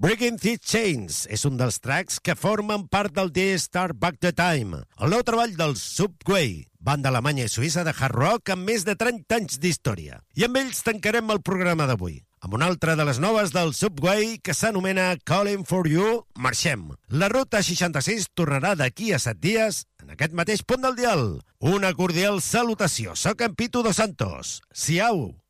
Breaking These Chains és un dels tracks que formen part del The Start Back the Time, el nou treball del Subway, banda alemanya i suïssa de hard rock amb més de 30 anys d'història. I amb ells tancarem el programa d'avui, amb una altra de les noves del Subway que s'anomena Calling for You. Marxem. La Ruta 66 tornarà d'aquí a 7 dies en aquest mateix punt del dial. Una cordial salutació. Soc en Pitu Dos Santos. Siau!